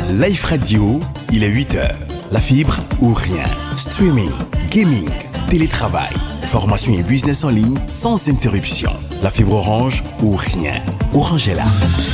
Life Radio, il est 8h. La fibre ou rien. Streaming, gaming, télétravail, formation et business en ligne sans interruption. La fibre Orange ou rien. Orange est là.